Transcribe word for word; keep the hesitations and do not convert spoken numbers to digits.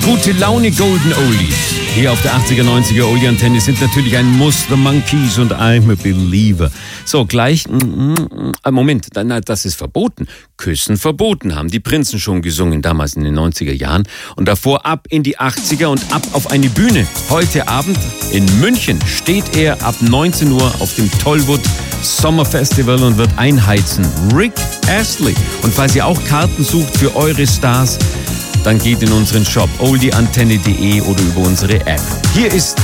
Gute Laune Golden Oldies. Hier auf der achtziger, neunziger Oldie Antenne sind natürlich ein Muss, The Monkees und I'm a Believer. So, gleich, mm, mm, Moment, na, das ist verboten. Küssen verboten, haben die Prinzen schon gesungen, damals in den neunziger Jahren. Und davor ab in die achtziger und ab auf eine Bühne. Heute Abend in München steht er ab neunzehn Uhr auf dem Tollwood Summer Festival und wird einheizen. Rick Astley. Und falls ihr auch Karten sucht für eure Stars, dann geht in unseren Shop oldie antenne punkt de oder über unsere App. Hier ist